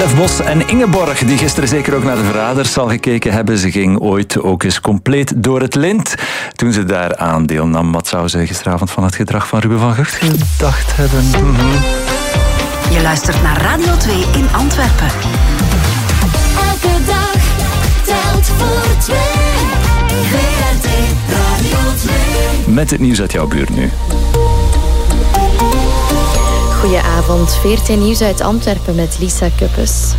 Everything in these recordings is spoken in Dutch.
Stef Bos en Ingeborg, die gisteren zeker ook naar de Verraders zal gekeken hebben. Ze ging ooit ook eens compleet door het lint toen ze daar aan deelnam. Wat zou ze gisteravond van het gedrag van Ruben van Gucht gedacht hebben? Je luistert naar Radio 2 in Antwerpen. Elke dag telt voor twee. VRT Radio 2. Met het nieuws uit jouw buurt nu. Goedenavond, VRT Nieuws uit Antwerpen met Lisa Kuppes.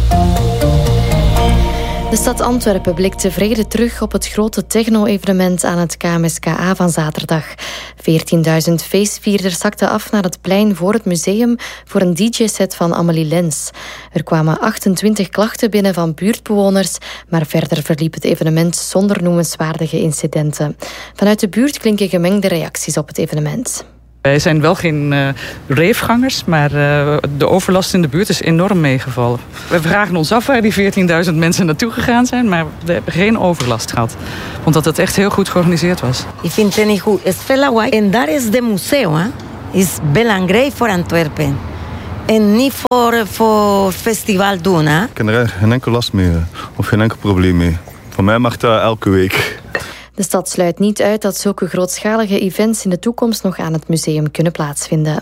De stad Antwerpen blikt tevreden terug op het grote techno-evenement aan het KMSKA van zaterdag. 14.000 feestvierders zakten af naar het plein voor het museum voor een DJ-set van Amélie Lens. Er kwamen 28 klachten binnen van buurtbewoners, maar verder verliep het evenement zonder noemenswaardige incidenten. Vanuit de buurt klinken gemengde reacties op het evenement. Wij zijn wel geen ravegangers, maar de overlast in de buurt is enorm meegevallen. We vragen ons af waar die 14.000 mensen naartoe gegaan zijn, maar we hebben geen overlast gehad. Omdat het echt heel goed georganiseerd was. Ik vind het niet goed. Het is veel lawaai. En daar is het museum. Het is belangrijk voor Antwerpen. En niet voor festival doen. Hè? Ik heb er geen enkel last mee of geen enkel probleem mee. Voor mij mag dat elke week. De stad sluit niet uit dat zulke grootschalige events in de toekomst nog aan het museum kunnen plaatsvinden.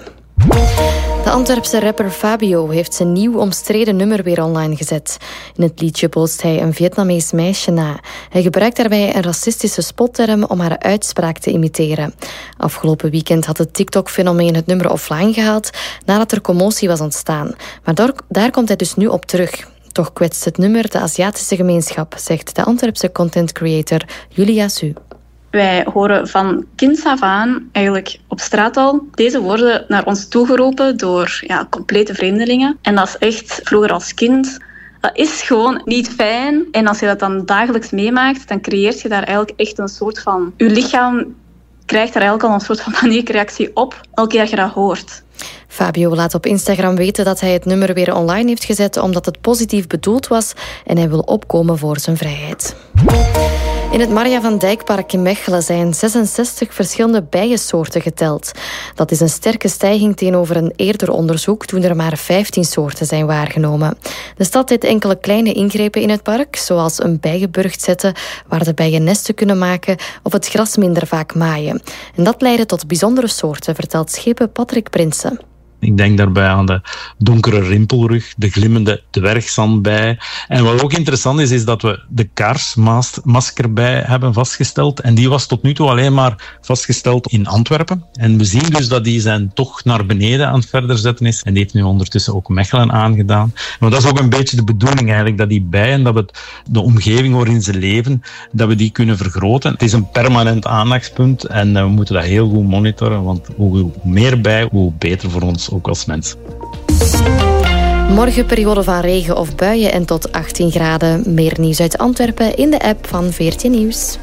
De Antwerpse rapper Fabio heeft zijn nieuw omstreden nummer weer online gezet. In het liedje bootst hij een Vietnamees meisje na. Hij gebruikt daarbij een racistische spotterm om haar uitspraak te imiteren. Afgelopen weekend had het TikTok-fenomeen het nummer offline gehaald nadat er commotie was ontstaan. Maar daar komt hij dus nu op terug. Toch kwetst het nummer de Aziatische gemeenschap, zegt de Antwerpse content creator Julia Su. Wij horen van kinds af aan, eigenlijk op straat al, deze woorden naar ons toegeroepen door complete vreemdelingen. En dat is echt, vroeger als kind, dat is gewoon niet fijn. En als je dat dan dagelijks meemaakt, dan creëert je daar eigenlijk echt een soort van... Je lichaam krijgt daar eigenlijk al een soort van paniekreactie op, elke keer dat je dat hoort. Fabio laat op Instagram weten dat hij het nummer weer online heeft gezet omdat het positief bedoeld was en hij wil opkomen voor zijn vrijheid. In het Maria van Dijkpark in Mechelen zijn 66 verschillende bijensoorten geteld. Dat is een sterke stijging tegenover een eerder onderzoek toen er maar 15 soorten zijn waargenomen. De stad deed enkele kleine ingrepen in het park, zoals een bijenburcht zetten waar de bijen nesten kunnen maken of het gras minder vaak maaien. En dat leidde tot bijzondere soorten, vertelt schepen Patrick Prinsen. Ik denk daarbij aan de donkere rimpelrug, de glimmende dwergzandbij. En wat ook interessant is dat we de kaarsmaskerbij hebben vastgesteld. En die was tot nu toe alleen maar vastgesteld in Antwerpen. En we zien dus dat die zijn toch naar beneden aan het verder zetten is. En die heeft nu ondertussen ook Mechelen aangedaan. Maar dat is ook een beetje de bedoeling eigenlijk, dat die bijen, dat we de omgeving waarin ze leven, dat we die kunnen vergroten. Het is een permanent aandachtspunt en we moeten dat heel goed monitoren. Want hoe meer bijen, hoe beter voor ons ook als mens. Morgen periode van regen of buien en tot 18 graden. Meer nieuws uit Antwerpen in de app van VRT Nieuws.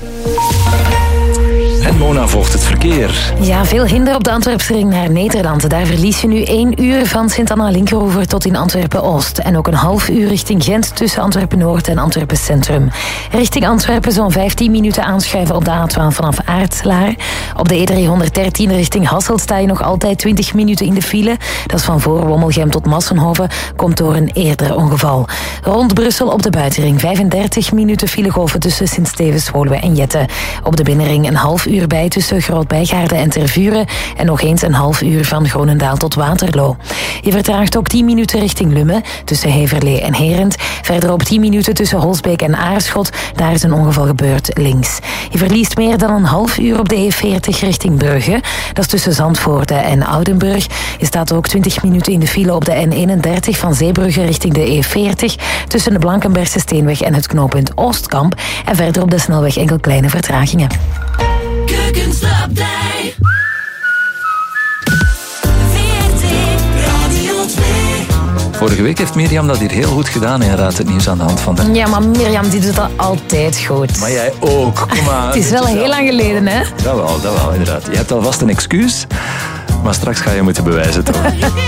En Mona volgt het verkeer. Ja, veel hinder op de Antwerpse ring naar Nederland. Daar verlies je nu 1 uur van Sint-Anna-Linkeroever tot in Antwerpen-Oost. En ook een half uur richting Gent tussen Antwerpen-Noord en Antwerpen-Centrum. Richting Antwerpen zo'n 15 minuten aanschuiven op de A12 vanaf Aartslaar. Op de E313 richting Hasselt sta je nog altijd 20 minuten in de file. Dat is van voor Wommelgem tot Massenhoven. Komt door een eerder ongeval. Rond Brussel op de buitenring 35 minuten filegolven tussen Sint-Stevens, Woluwe en Jette. Op de binnenring een half uur bij tussen Groot-Bijgaarden en Tervuren en nog eens een half uur van Groenendaal tot Waterloo. Je vertraagt ook 10 minuten richting Lummen tussen Heverlee en Herent. Verderop 10 minuten tussen Holsbeek en Aarschot. Daar is een ongeval gebeurd links. Je verliest meer dan een half uur op de E40 richting Brugge. Dat is tussen Zandvoorde en Oudenburg. Je staat ook 20 minuten in de file op de N31 van Zeebrugge richting de E40 tussen de Blankenbergse Steenweg en het knooppunt Oostkamp. En verder op de snelweg enkel kleine vertragingen. Keukenslapdij. VRT Radio 2. Vorige week heeft Mirjam dat hier heel goed gedaan in Raad het Nieuws aan de hand van de... Ja, maar Mirjam die doet dat altijd goed. Maar jij ook, kom aan. Het is wel heel lang geleden, hè? Dat wel, inderdaad. Je hebt alvast een excuus, maar straks ga je moeten bewijzen, toch?